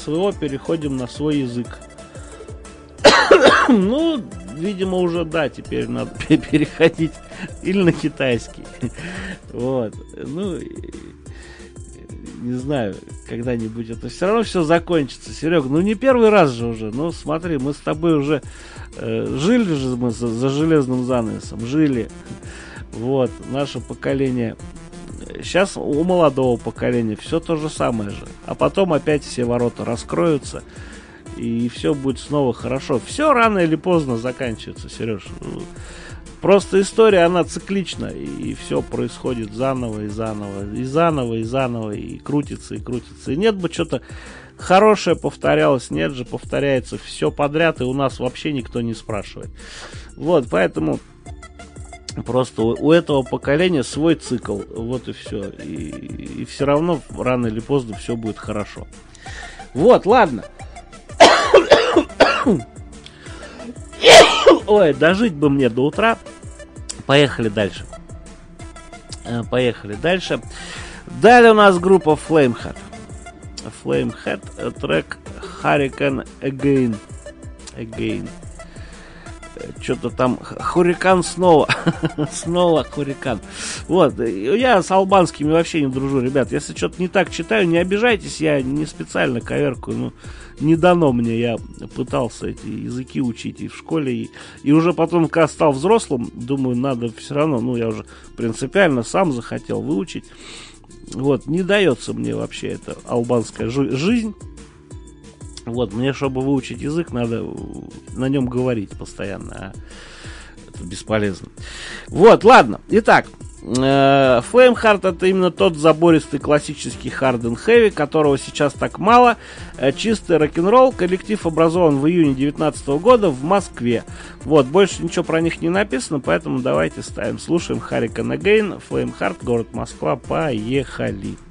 своего переходим на свой язык. Ну, видимо, уже, да, теперь надо переходить или на китайский. Вот. Ну, не знаю, когда-нибудь это все равно все закончится. Серега, ну не первый раз же уже. Ну, смотри, мы с тобой уже жили же мы за железным занавесом. Жили. Вот, наше поколение. Сейчас у молодого поколения все то же самое же. А потом опять все ворота раскроются. И все будет снова хорошо. Все рано или поздно заканчивается, Сереж. Просто история, она циклична. И все происходит заново и заново. И заново, и заново. И крутится, и крутится. И нет бы что-то хорошее повторялось. Нет же, повторяется все подряд. И у нас вообще никто не спрашивает. Вот, поэтому просто у этого поколения свой цикл. Вот и все. И все равно рано или поздно все будет хорошо. Вот, ладно. Ой, дожить бы мне до утра. Поехали дальше. Далее у нас группа Flamehead. Flamehead, трек Hurricane Again. Что-то там Хурикан снова. Снова Хурикан. Вот. Я с албанскими вообще не дружу, ребят. Если что-то не так читаю, не обижайтесь. Я не специально коверкую. Ну, не дано мне. Я пытался эти языки учить и в школе. И уже потом, когда стал взрослым, думаю, надо все равно. Ну, я уже принципиально сам захотел выучить. Вот. Не дается мне вообще эта албанская жизнь. Вот, мне, чтобы выучить язык, надо на нем говорить постоянно, а это бесполезно. Вот, ладно. Итак, Flameheart — это именно тот забористый классический hard and heavy, которого сейчас так мало. Чистый рок-н-ролл. Коллектив образован в июне 2019 года в Москве. Вот, больше ничего про них не написано, поэтому давайте ставим. Слушаем Hurricane Again, Flameheart, город Москва. Поехали.